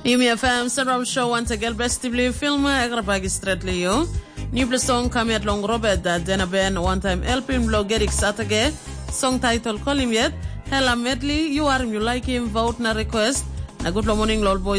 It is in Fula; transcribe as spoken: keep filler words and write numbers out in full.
Imi F M Seram Show once again bestibly film agrapagi straightly yo. New play song kami at long Robert that Dena Ben one time helping blogger Saturday. Song title call him yet. Hella medley you are you like him vote na request. Na good morning lol boys.